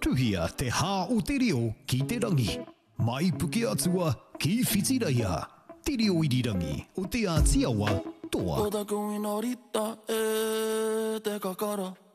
Tuhia te hā o te reo ki te rangi. Mai puke atua ki whitiraia. Te reo irirangi o te Ātiawa toa. Toda ku inorita e te kakara.